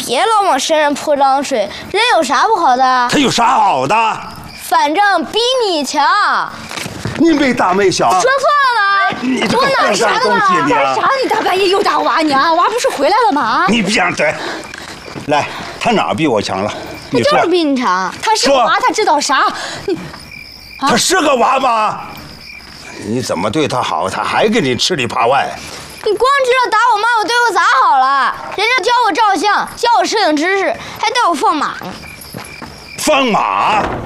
别老往身上泼脏水，人有啥不好的？ 他有啥好的？ 反正比你强。 你没大没小。 说错了吗？ 你这个我哪混账东西你！ 干啥？你大半夜又打娃呢？娃不是回来了吗？ 你闭上嘴！来，他哪比我强了？你说。 就是比你强。 他是娃，他知道啥？你， 他是个娃吗？你怎么对他好，他还给你吃里扒外？ 你光知道打我骂我，对我咋好了？人家教我照相，教我摄影知识，还带我放马呢。 放马？